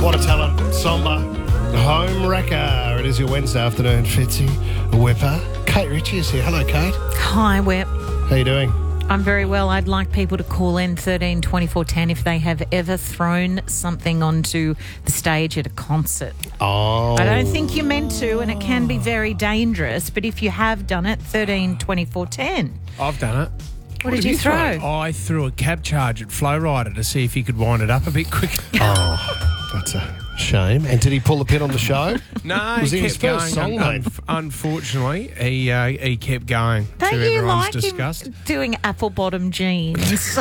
What a talent. Somber. Home wrecker. It is your Wednesday afternoon, Fitzy. Whipper. Kate Ritchie is here. Hello, Kate. Hi, Whip. How you doing? I'm very well. I'd like people to call in 13 24 10 if they have ever thrown something onto the stage at a concert. Oh. I don't think you're meant to, and it can be very dangerous, but if you have done it, 13 24 10. I've done it. What did you throw? I threw a cab charge at Flowrider to see if he could wind it up a bit quicker. Oh, that's a shame. And did he pull the pin on the show? No, Was he he his kept first going. song, mate? Unfortunately, he kept going Don't to you everyone's like disgust. him doing apple-bottom jeans?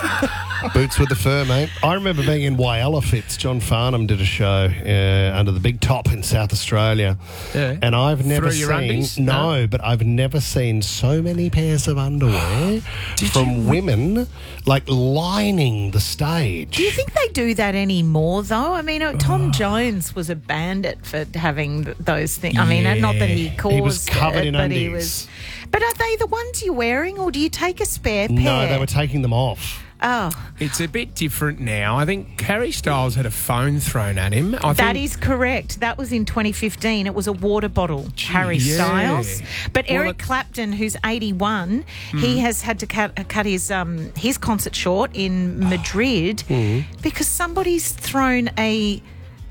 Boots with the fur, mate. I remember being in Whyalla Fits. John Farnham did a show under the Big Top in South Australia. Yeah. And I've never Through your seen... undies? No, but I've never seen so many pairs of underwear from women, like, lining the stage. Do you think they do that anymore, though? I mean, Tom Jones was a bandit for having those things. I mean, not that he caused He was covered it, in but undies. he was. But are they the ones you're wearing, or do you take a spare pair? No, they were taking them off. Oh, It's a bit different now. I think Harry Styles had a phone thrown at him. that is correct. That was in 2015. It was a water bottle, Harry yeah. Styles. But Well, Eric Clapton, who's 81, he has had to cut his concert short in Madrid because somebody's thrown a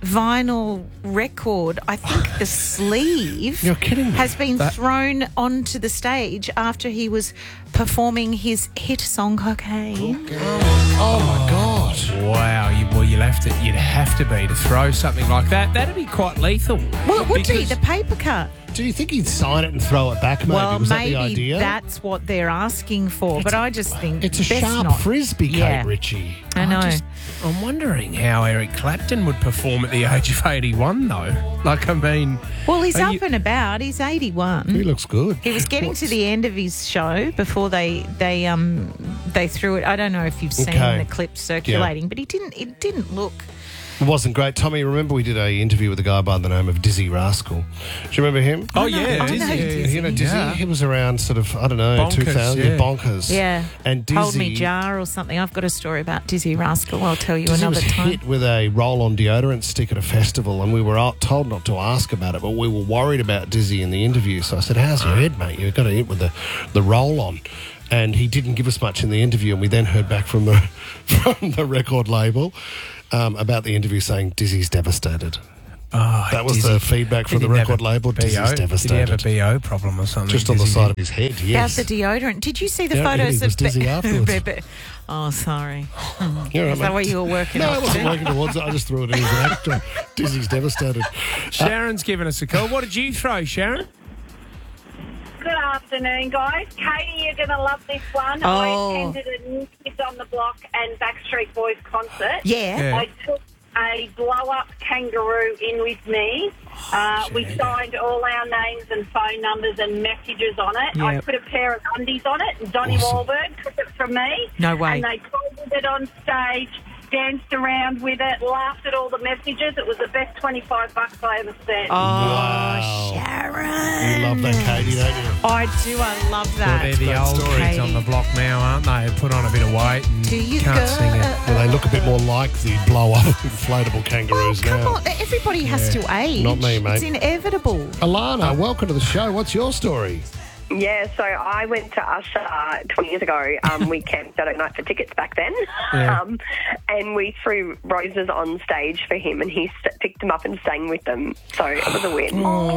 vinyl record. I think the sleeve You're kidding me. has been thrown onto the stage after he was performing his hit song Cocaine. Oh, my God. Wow, you'd have to be to throw something like that. That'd be quite lethal. Well, it would be Because- the paper cut. Do you think he'd sign it and throw it back, maybe? Well, Was that maybe the idea? that's what they're asking for, but I just think It's a best sharp not. frisbee, Kate Yeah. Ritchie. I know. I'm wondering how Eric Clapton would perform at the age of 81, though. Like, I mean... Well, he's are up you- and about. He's 81. He looks good. He was getting to the end of his show before they threw it. I don't know if you've seen Okay. the clip circulating, but it didn't look. It wasn't great. Tommy, remember we did a interview with a guy by the name of Dizzy Rascal. Do you remember him? Oh, I know yeah, Dizzy. You know Dizzy? Yeah. He was around sort of, I don't know, Bonkers, 2000. yeah. Bonkers. Yeah. And Dizzy... Hold Me Jar or something. I've got a story about Dizzy Rascal. I'll tell you Dizzy another was time. hit with a roll-on deodorant stick at a festival, and we were told not to ask about it, but we were worried about Dizzy in the interview. So I said, how's your head, mate? You've got a hit with the roll-on. And he didn't give us much in the interview, and we then heard back from the record label about the interview saying Dizzy's devastated. Oh, That was Dizzy. the feedback from Did the he have record a label. BO? Dizzy's devastated. Did he have a BO problem or something? Just on the Dizzy side did? of his head, About yes. the deodorant. Did you see the Yeah, photos he was of dizzy afterwards. Oh, sorry. You're right, Is that mate. what you were working No, I on? wasn't working towards it. I just threw it in as an actor. Dizzy's devastated. Sharon's given us a call. What did you throw, Sharon? Good afternoon, guys. Katie, you're going to love this one. Oh. I attended a New Kids on the Block and Backstreet Boys concert. Yeah. I took a blow-up kangaroo in with me. We signed all our names and phone numbers and messages on it. I Yep. put a pair of undies on it, and Donnie Awesome. Wahlberg took it from me. No way. And they folded it on stage, danced around with it, laughed at all the messages. It was the best $25 I ever spent. Oh, Wow. Sharon. You love that, Katie, don't you? I do. I love Well, that. they're the great old story. kids on the block now, aren't they? Who put on a bit of weight and Do you can't go? sing it. Well, they look a bit more like the blow-up inflatable kangaroos Come now. on. Everybody has to age. Not me, mate. It's inevitable. Alana, welcome to the show. What's your story? Yeah, so I went to Usher 20 years ago. We camped out at night for tickets back then. Yeah. And we threw roses on stage for him, and he picked them up and sang with them. So it was a win. What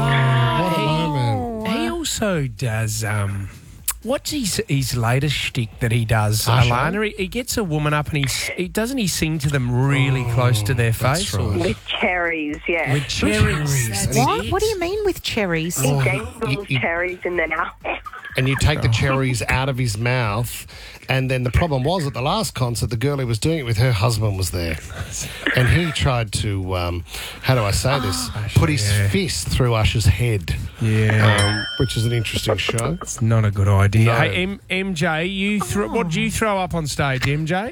a moment. He also does... what's his latest shtick that he does, Usher? Alana? He gets a woman up and he sing to them really close to their face. right. or- With cherries, yeah. With cherries. That's What? it. What do you mean with cherries? He Oh, dangles you- cherries in their mouth. And you take the cherries out of his mouth, and then the problem was at the last concert, the girl he was doing it with, her husband was there. And he tried to, how do I say this, put his yeah. fist through Usher's head, Yeah. which is an interesting show. It's not a good idea. No. Hey, MJ, what did you throw up on stage, MJ?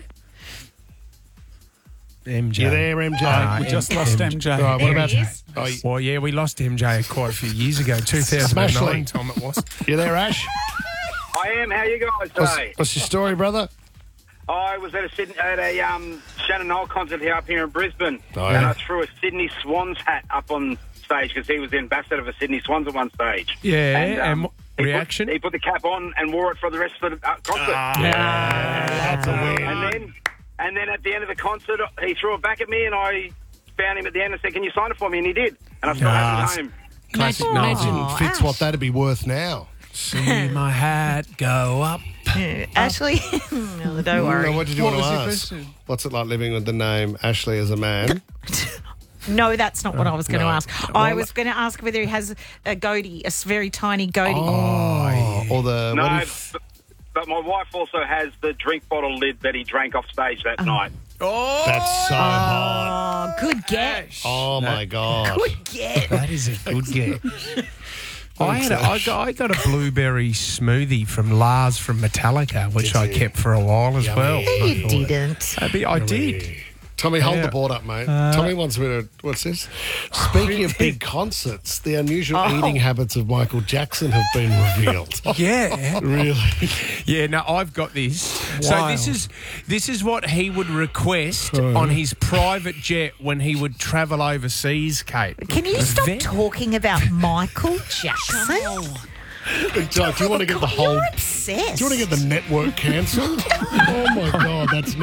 MJ. You there, MJ? We just lost MJ. All right, what about... he is. Oh, Well, yeah, we lost MJ quite a few years ago, 2009, Smashley. Tom it was. you there, Ash? I am. How you guys What's, today? what's your story, brother? I was at a Shannon Noll concert up here in Brisbane, Oh, and yeah? I threw a Sydney Swans hat up on stage because he was the ambassador for Sydney Swans at one stage. Yeah, and he reaction? He put the cap on and wore it for the rest of the concert. That's a win. And then at the end of the concert, he threw it back at me, and I found him at the end and said, "Can you sign it for me?" And he did, and I still have it at home. Classic Imagine Noel. Fitz what that'd be worth now. See my hat go up. Ashley, no, don't worry. No, what did you What want to was your ask? question? What's it like living with the name Ashley as a man? No, that's not what I was going to No. ask. I was going to ask whether he has a goatee, a very tiny goatee. Or the No, what if, but my wife also has the drink bottle lid that he drank off stage that night. Oh, that's so hot. Oh, good get. Oh my god. Good get. that is a good get. I got a blueberry smoothie from Lars from Metallica, which I kept for a while as well. You didn't. I did. Tommy, hold Yeah. the board up, mate. Tommy wants me to. What's this? Speaking of big concerts, the unusual eating habits of Michael Jackson have been revealed. Yeah. Really? Yeah, no, I've got this. Wild. So this is what he would request on his private jet when he would travel overseas, Kate. Can you stop Then- talking about Michael Jackson? Do you want to get the whole? You're Do obsessed. you want to get the network cancelled? Oh my god, that's.